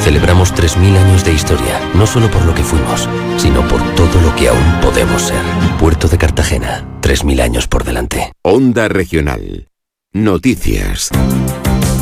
Celebramos 3000 años de historia, no solo por lo que fuimos, sino por todo lo que aún podemos ser. Puerto de Cartagena, 3000 años por delante. Onda Regional. Noticias.